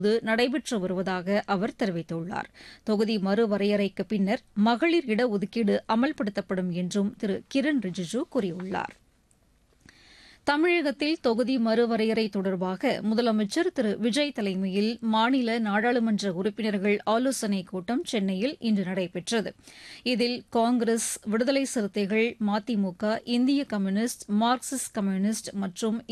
நடைபெற்று வருவதாக அவர் தெரிவித்துள்ளார். தொகுதி மறுவரையறைக்கு பின்னர் மகளிர் இடஒதுக்கீடு அமல்படுத்தப்படும் என்றும் திரு கிரண் ரிஜிஜூ கூறியுள்ளார். தமிழகத்தில் தொகுதி மறுவரையறை தொடர்பாக முதலமைச்சர் திரு விஜய் தலைமையில் மாநில நாடாளுமன்ற உறுப்பினர்கள் ஆலோசனைக் கூட்டம் சென்னையில் இன்று நடைபெற்றது. இதில் காங்கிரஸ், விடுதலை சிறுத்தைகள், மதிமுக, இந்திய கம்யூனிஸ்ட், மார்க்சிஸ்ட் கம்யூனிஸ்ட் மற்றும்